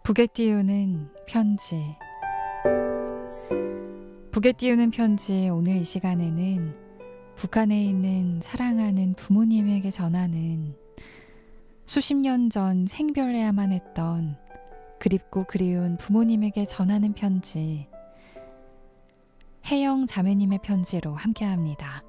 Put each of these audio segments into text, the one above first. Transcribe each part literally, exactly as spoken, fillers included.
북에 띄우는 편지. 북에 띄우는 편지. 오늘 이 시간에는 북한에 있는 사랑하는 부모님에게 전하는 수십 년 전 생별해야만 했던 그립고 그리운 부모님에게 전하는 편지, 혜영 자매님의 편지로 함께합니다.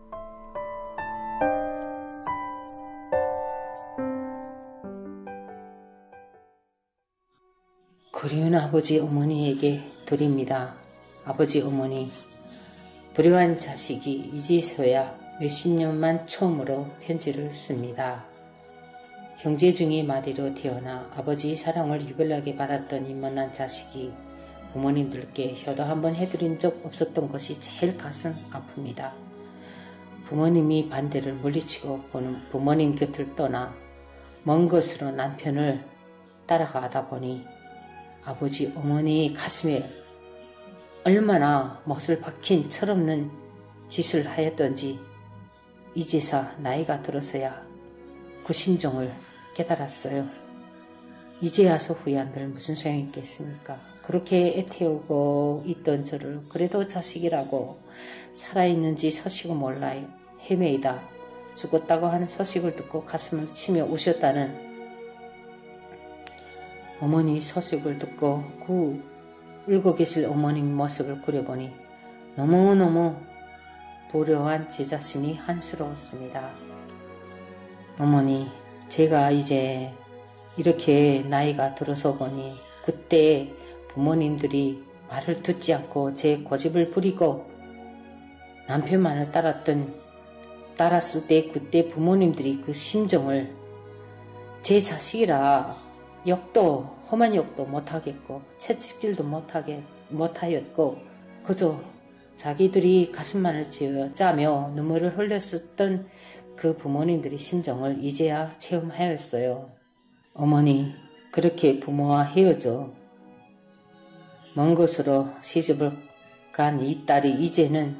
그리운 아버지 어머니에게 드립니다. 아버지 어머니, 불효한 자식이 이제서야 몇십 년만 처음으로 편지를 씁니다. 형제 중에 마디로 태어나 아버지 사랑을 유별나게 받았던 인문한 자식이 부모님들께 효도 한번 해드린 적 없었던 것이 제일 가슴 아픕니다. 부모님이 반대를 물리치고 부모님 곁을 떠나 먼 곳으로 남편을 따라가다 보니 아버지 어머니 가슴에 얼마나 못을 박힌 철없는 짓을 하였던지 이제서 나이가 들어서야 그 심정을 깨달았어요. 이제 와서 후회한들 무슨 소용이 있겠습니까? 그렇게 애태우고 있던 저를 그래도 자식이라고 살아있는지 소식을 몰라 헤매이다 죽었다고 하는 소식을 듣고 가슴을 치며 우셨다는 어머니 소식을 듣고 그 울고 계실 어머님 모습을 그려보니 너무너무 불효한 제 자신이 한스러웠습니다. 어머니, 제가 이제 이렇게 나이가 들어서 보니 그때 부모님들이 말을 듣지 않고 제 고집을 부리고 남편만을 따랐던 따랐을 때 그때 부모님들이 그 심정을 제 자식이라 욕도 험한 욕도 못하겠고 채찍질도 못하게 못하였고 그저 자기들이 가슴만을 쥐어 짜며 눈물을 흘렸었던 그 부모님들의 심정을 이제야 체험하였어요. 어머니, 그렇게 부모와 헤어져 먼 곳으로 시집을 간 이 딸이 이제는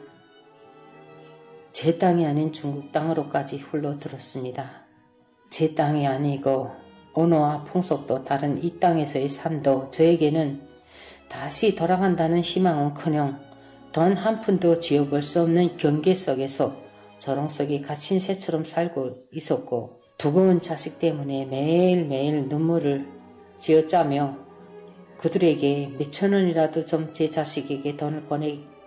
제 땅이 아닌 중국 땅으로까지 흘러들었습니다. 제 땅이 아니고 언어와 풍속도 다른 이 땅에서의 삶도 저에게는 다시 돌아간다는 희망은커녕 돈 한 푼도 쥐어볼 수 없는 경계 속에서 조롱 속에 갇힌 새처럼 살고 있었고 두고온 자식 때문에 매일매일 눈물을 쥐어짜며 그들에게 몇천 원이라도 좀 제 자식에게 돈을 보내,